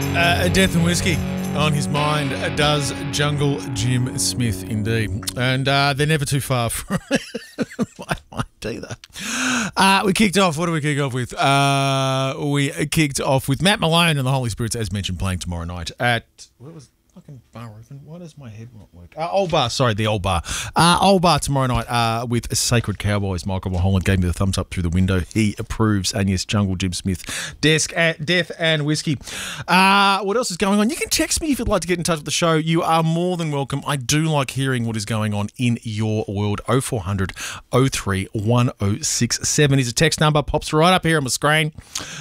Death and whiskey on his mind does Jungle Jim Smith indeed. And they're never too far from my mind either. We kicked off, what do we kick off with? We kicked off with Matt Malone and the Holy Spirits, as mentioned, playing tomorrow night at, where was fucking bar open? Why does my head not work? Old Bar, sorry, the Old Bar. Old Bar tomorrow night with Sacred Cowboys. Michael Mulholland gave me the thumbs up through the window. He approves. And yes, Jungle Jim Smith. Death and Whiskey. What else is going on? You can text me if you'd like to get in touch with the show. You are more than welcome. I do like hearing what is going on in your world. 0400 03 1067 is a text number. Pops right up here on the screen.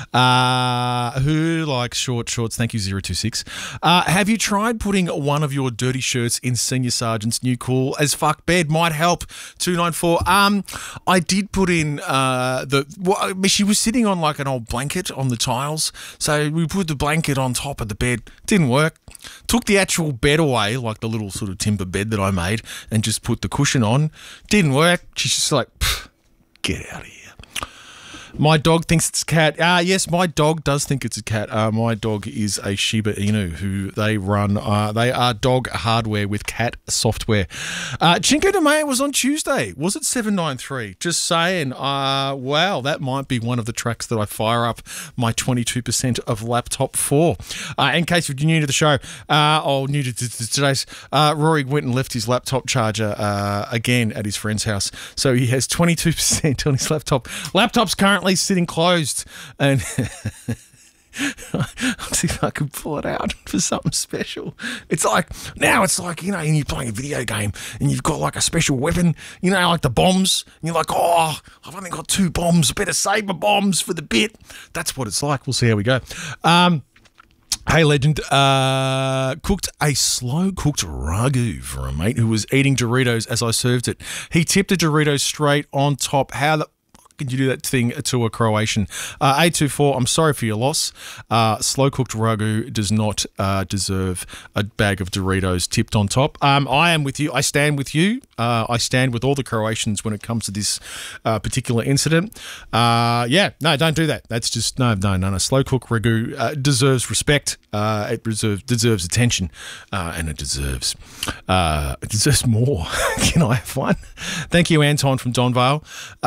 Who likes short shorts? Thank you, 026. Have you tried putting one of your dirty shirts in Senior Sergeant's new cool as fuck bed? Might help. 294. I did put in she was sitting on like an old blanket on the tiles, so we put the blanket on top of the bed. Didn't work. Took the actual bed away, like the little sort of timber bed that I made, and just put the cushion on. Didn't work. She's just like, get out of here. My dog thinks it's a cat. Yes, my dog does think it's a cat. My dog is a Shiba Inu who they run. They are dog hardware with cat software. Cinco de Mayo was on Tuesday. Was it 793? Just saying. Wow, that might be one of the tracks that I fire up my 22% of laptop for. In case you're new to the show, or new to today's, Rory went and left his laptop charger again at his friend's house. So he has 22% on his laptop. Laptop's currently sitting closed, and I'll see if I can pull it out for something special. It's like, you know, you're playing a video game and you've got like a special weapon, you know, like the bombs, and you're like, oh, I've only got 2 bombs, I better save my bombs for the bit. That's what it's like. We'll see how we go. Hey, legend, cooked a slow-cooked ragu for a mate who was eating Doritos as I served it. He tipped the Doritos straight on top. How the could you do that thing to a Croatian? 824, I'm sorry for your loss. Slow-cooked ragu does not deserve a bag of Doritos tipped on top. I am with you. I stand with you. I stand with all the Croatians when it comes to this particular incident. Yeah, no, don't do that. That's just, no. Slow-cooked ragu deserves respect. It deserves attention. And it deserves more. Can I have one? Thank you, Anton from Donvale.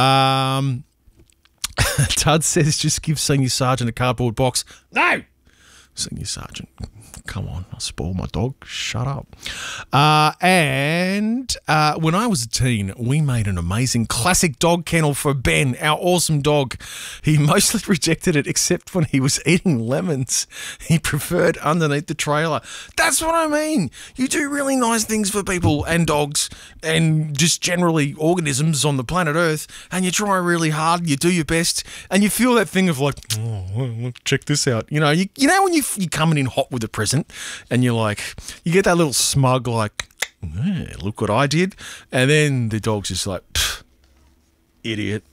Tud says just give Senior Sergeant a cardboard box. No! Senior Sergeant, come on, I'll spoil my dog. Shut up. And when I was a teen, we made an amazing classic dog kennel for Ben, our awesome dog. He mostly rejected it except when he was eating lemons. He preferred underneath the trailer. That's what I mean. You do really nice things for people and dogs and just generally organisms on the planet Earth, and you try really hard, you do your best, and you feel that thing of like, oh, check this out. You know when you're coming in hot with a present and you're like, you get that little smug like, yeah, look what I did, and then the dog's just like, idiot.